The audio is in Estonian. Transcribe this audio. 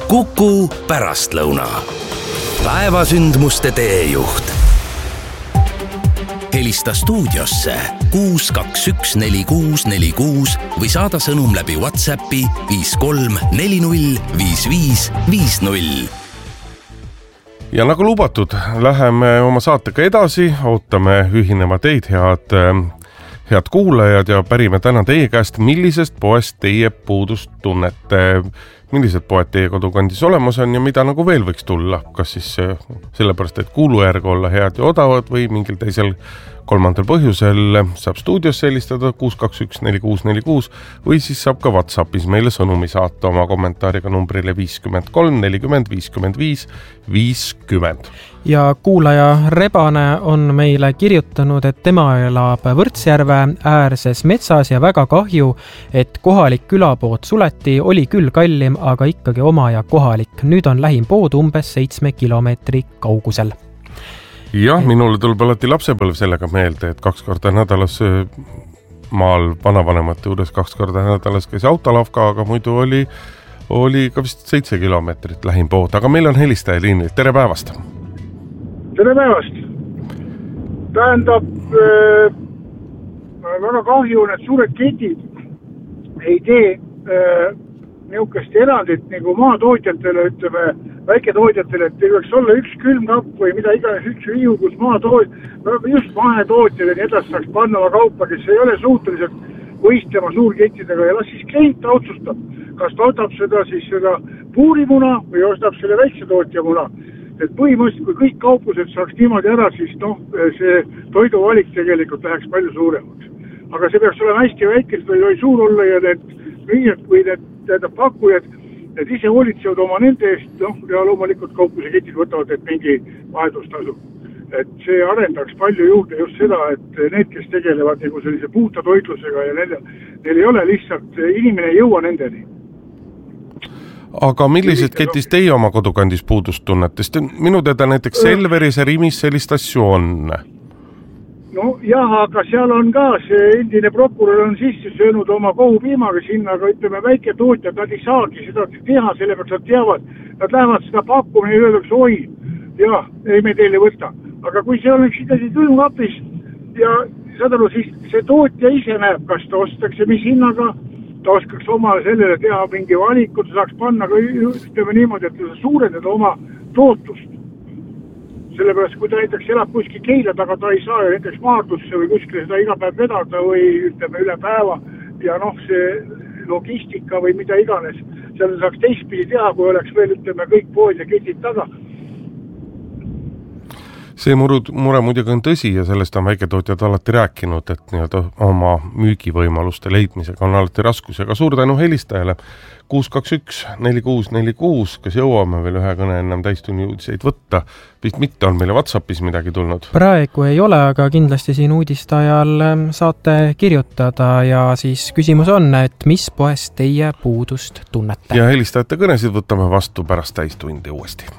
Kuku pärastlõuna. Päevasündmuste teejuht. Helista stuudiosse 6214646 või saada sõnum läbi WhatsAppi 53405550. Ja nagu lubatud, läheme oma saatega edasi, ootame ühinema teid, head kuulajad, ja pärime täna teie käest, millisest poest teie puudust tunnete, millised poed teie kodukandis olemas on ja mida nagu veel võiks tulla, kas siis sellepärast, et kuulujärg olla head ja odavad või mingil teisel kolmandal põhjusel saab stuudiosse helistada 6214646 või siis saab ka WhatsAppis meile sõnumi saata oma kommentaariga numbrile 53 40 55 50. Ja kuulaja Rebane on meile kirjutanud, et tema elab Võrtsjärve äärses metsas ja väga kahju, et kohalik külapood suleti, oli küll kallim, aga ikkagi oma ja kohalik. Nüüd on lähim pood umbes 7 kilomeetri kaugusel. Jah, minule tuleb alati lapsepõlv sellega meelde, et 2 korda nädalas maal vanavanemate juures 2 korda nädalas käis autolavka, aga muidu oli ka vist 7 kilomeetrit lähim pood. Aga meil on helistaja liinil. Tere päevast! Tere päevast! Tähendab, väga kahju, need suured ketid ei tee niisugust erandit nagu maatootjatele, ütleme, väiketootjatele, et ei võiks olla üks külmkapp või mida iganes üks riiu, kus just mahetootjad ja nii edasi saaks panna oma kaupa, kes ei ole suutelised võistlema suurkettidega ja las siis klient otsustab, kas ta võtab seda puurimuna või ostab selle väiksetootja muna. Et põhimõtteliselt, kui kõik kauplused saaks niimoodi ära, siis see toiduvalik tegelikult läheks palju suuremaks. Aga see peaks olema hästi väike, või ei suur olla ja need müüjad või need pakkujad, need ise hoolitsevad oma nende eest, ja loomulikult kaupluseketid võtavad, et mingi vahetustasu. Et see arendaks palju juurde just seda, et need, kes tegelevad nagu sellise puhta toitlusega ja neil ei ole lihtsalt, inimene ei jõua nendeni. Aga millised ketis teie oma kodukandis puudust tunnete? Minu teada näiteks Selveris ja Rimis sellist asju on. No jah, aga seal on ka see endine prokurör on sisse söönud oma kohupiimaga sinna, aga ütleme väiketootjad, nad ei saagi seda teha, sellepärast nad teavad, nad lähevad seda pakkuma ja öeldakse, oi, jah, ei me teile võta. Aga kui see oleks ikkagi külmkapis ja siis see tootja ise näeb, kas ta ostakse mis hinnaga, ta oskaks omale sellele teha mingi valikud, ta saaks panna ka ütleme niimoodi, et suurendada oma tootlust. Sellepärast, kui ta näiteks elab kuskil Keila taga, ta ei saa näiteks Maardusse või kuskil seda iga päev vedada või ütleme üle päeva ja see logistika või mida iganes, seal saaks teistpidi teha, kui oleks veel ütleme kõik pood ja ketid taga. See mure muidugi on tõsi ja sellest on väiketootjad alati rääkinud, et oma müügivõimaluste leidmisega on alati raskus. Aga suur tänu helistajale 6214646, kas jõuame veel ühe kõne ennem täistunni uudiseid võtta? Vist mitte on meile WhatsAppis midagi tulnud. Praegu ei ole, aga kindlasti siin uudiste ajal saate kirjutada ja siis küsimus on, et mis poest teie puudust tunnete? Ja helistajate kõnesid võtame vastu pärast täistundi uuesti.